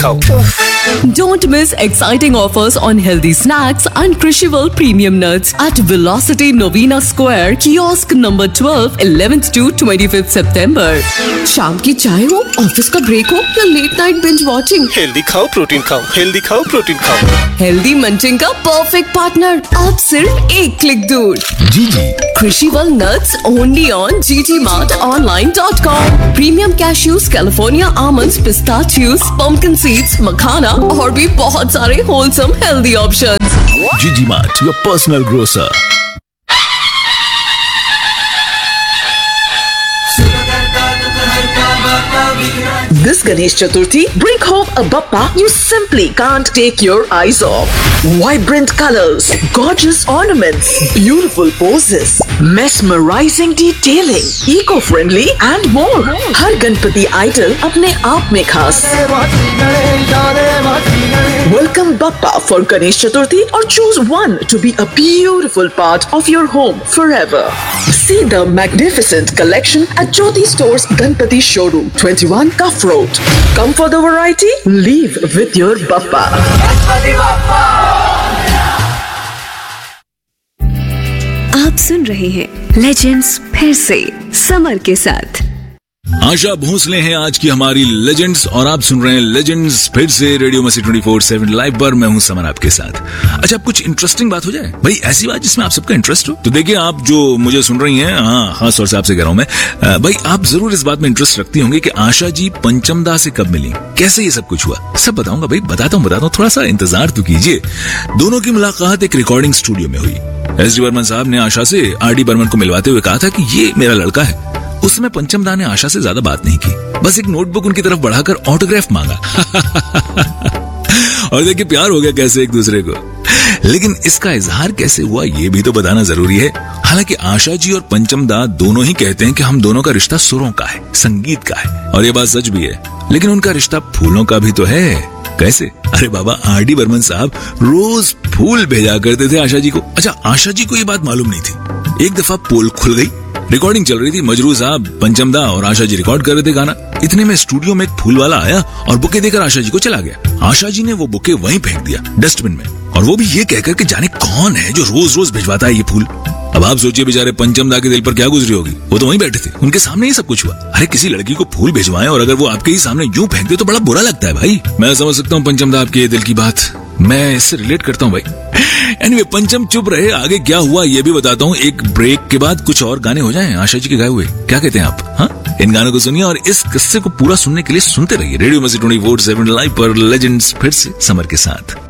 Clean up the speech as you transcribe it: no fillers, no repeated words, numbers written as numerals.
खाओ। Don't miss exciting offers on healthy snacks and Krishival Premium Nuts at Velocity Novena Square, kiosk number 12, 11th to 25th September. शाम की चाय हो, office का break हो या late night binge watching, healthy खाओ, protein खाओ, हेल्दी खाओ, प्रोटीन खाओ। हेल्दी मंचिंग का परफेक्ट पार्टनर अब सिर्फ एक क्लिक दूर। जीजी Krishival Nuts only on ggmartonline.com. Premium cashews, California almonds, pistachios, pumpkin seeds, makhana और भी बहुत सारे wholesome healthy options. जीजी mart, your personal grocer. This Ganesh Chaturthi, bring home a Bappa you simply can't take your eyes off. Vibrant colors, gorgeous ornaments, beautiful poses, mesmerizing detailing, eco-friendly and more. Her Ganpati idol अपने आप में खास। Welcome Bappa for Ganesh Chaturthi or choose one to be a beautiful part of your home forever. See the magnificent collection at Jyoti Stores Ganpati Showroom, 21 Cuff Road. Come for the variety, leave with your Bappa. आप सुन रहे हैं legends फिर से summer के साथ। आशा भोसले हैं आज की हमारी लेजेंड्स और आप सुन रहे हैं लेजेंड्स फिर से रेडियो मस्ती 24/7 लाइव पर। मैं हूं समर आपके साथ। अच्छा, अब कुछ इंटरेस्टिंग बात हो जाए भाई, ऐसी बात जिसमें आप सबका इंटरेस्ट हो। तो देखिए, आप जो मुझे सुन रही हैं, हाँ खास तौर से आपसे कह रहा हूं मैं, भाई आप जरूर इस बात में इंटरेस्ट रखती होंगी कि आशा जी पंचमदा से कब मिली, कैसे ये सब कुछ हुआ, सब बताऊंगा भाई। बताता हूं, थोड़ा सा इंतजार तो कीजिए। दोनों की मुलाकात एक रिकॉर्डिंग स्टूडियो में हुई। एस.डी. बर्मन साहब ने आशा से आर.डी. बर्मन को मिलवाते हुए कहा था कि ये मेरा लड़का है। उस समय पंचमदा ने आशा से ज्यादा बात नहीं की, बस एक नोटबुक उनकी तरफ बढ़ाकर ऑटोग्राफ मांगा। और देखिए प्यार हो गया कैसे एक दूसरे को। लेकिन इसका इजहार कैसे हुआ ये भी तो बताना जरूरी है। हालांकि आशा जी और पंचमदा दोनों ही कहते हैं कि हम दोनों का रिश्ता सुरों का है, संगीत का है, और ये बात सच भी है। लेकिन उनका रिश्ता फूलों का भी तो है। कैसे? अरे बाबा, आर.डी. बर्मन साहब रोज फूल भेजा करते थे आशा जी को। अच्छा, आशा जी को ये बात मालूम नहीं थी। एक दफा पोल खुल गई, रिकॉर्डिंग चल रही थी, मजरू साहब, पंचमदा और आशा जी रिकॉर्ड कर रहे थे गाना। इतने में स्टूडियो में एक फूल वाला आया और बुके देकर आशा जी को चला गया। आशा जी ने वो बुके वहीं फेंक दिया डस्टबिन में, और वो भी ये कहकर कि जाने कौन है जो रोज रोज भिजवाता है ये फूल। अब आप सोचिए बेचारे पंचमदा के दिल पर क्या गुजरी होगी। वो तो वहीं बैठे थे, उनके सामने ही सब कुछ हुआ। अरे किसी लड़की को फूल भिजवाएं और अगर वो आपके ही सामने यूं फेंक दे तो बड़ा बुरा लगता है भाई। मैं समझ सकता हूँ पंचमदा आपके दिल की बात, मैं इससे रिलेट करता हूँ भाई। एनीवे, पंचम चुप रहे, आगे क्या हुआ ये भी बताता हूँ। एक ब्रेक के बाद कुछ और गाने हो जाएं आशा जी के गाए हुए, क्या कहते हैं आप? हाँ, इन गानों को सुनिए और इस किस्से को पूरा सुनने के लिए सुनते रहिए रेडियो मस्ती 24/7 लाइव पर लेजेंड्स फिर से समर के साथ।